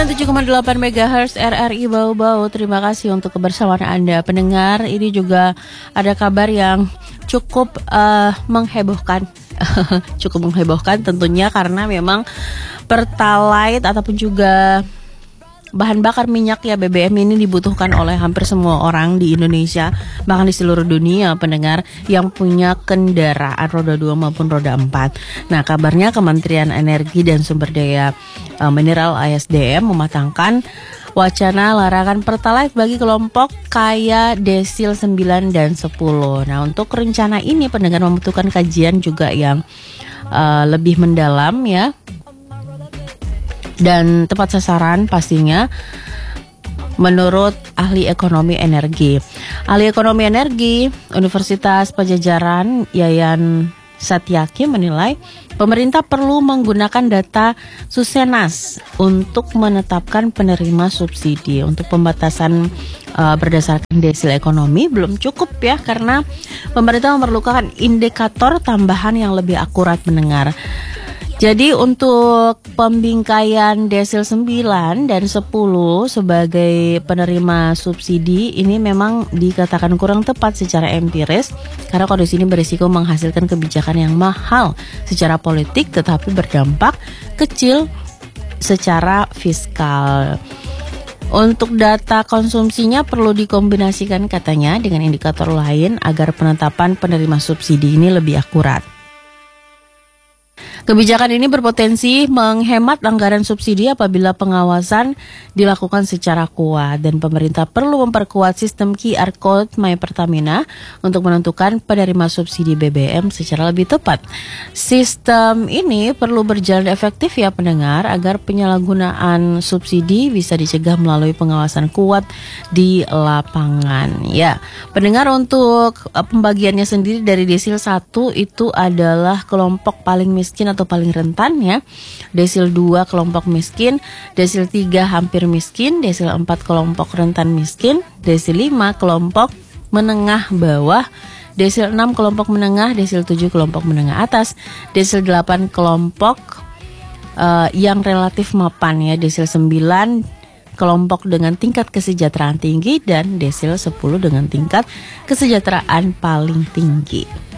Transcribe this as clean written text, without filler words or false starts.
97,8 MHz RRI Bau-Bau. Terima kasih untuk kebersamaan Anda pendengar. Ini juga ada kabar yang cukup menghebohkan. Cukup menghebohkan tentunya karena memang Pertalite ataupun juga bahan bakar minyak ya BBM ini dibutuhkan oleh hampir semua orang di Indonesia, bahkan di seluruh dunia pendengar yang punya kendaraan roda 2 maupun roda 4. Nah, kabarnya Kementerian Energi dan Sumber Daya Mineral ASDM mematangkan wacana larangan Pertalite bagi kelompok kaya desil 9 dan 10. Nah, untuk rencana ini pendengar membutuhkan kajian juga yang lebih mendalam ya, dan tepat sasaran pastinya menurut ahli ekonomi energi. Ahli ekonomi energi Universitas Pajajaran Yayan Satyaki menilai pemerintah perlu menggunakan data Susenas untuk menetapkan penerima subsidi. Untuk pembatasan berdasarkan desil ekonomi belum cukup ya, karena pemerintah memerlukan indikator tambahan yang lebih akurat mendengar. Jadi untuk pembingkaian desil 9 dan 10 sebagai penerima subsidi ini memang dikatakan kurang tepat secara empiris, karena kondisi ini berisiko menghasilkan kebijakan yang mahal secara politik tetapi berdampak kecil secara fiskal. Untuk data konsumsinya perlu dikombinasikan katanya dengan indikator lain agar penetapan penerima subsidi ini lebih akurat. Kebijakan ini berpotensi menghemat anggaran subsidi apabila pengawasan dilakukan secara kuat, dan pemerintah perlu memperkuat sistem QR Code My Pertamina untuk menentukan penerima subsidi BBM secara lebih tepat. Sistem ini perlu berjalan efektif ya pendengar, agar penyalahgunaan subsidi bisa dicegah melalui pengawasan kuat di lapangan. Ya, pendengar, untuk pembagiannya sendiri dari desil 1 itu adalah kelompok paling miskin atau paling rentan ya. Desil 2 kelompok miskin, desil 3 hampir miskin, desil 4 kelompok rentan miskin, desil 5 kelompok menengah bawah, desil 6 kelompok menengah, desil 7 kelompok menengah atas, desil 8 kelompok yang relatif mapan ya, desil 9 kelompok dengan tingkat kesejahteraan tinggi, dan desil 10 dengan tingkat kesejahteraan paling tinggi.